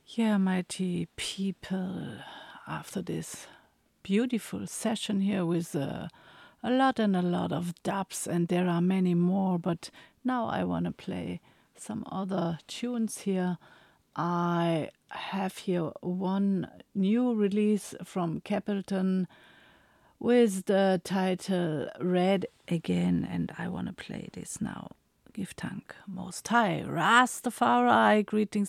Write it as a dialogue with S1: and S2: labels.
S1: Yeah, mighty people, after this beautiful session here with a lot and a lot of dubs, and there are many more, but now I want to play some other tunes here. I have here one new release from Capleton with the title Red Again, and I want to play this now. Give thank Most High, Rastafari, greetings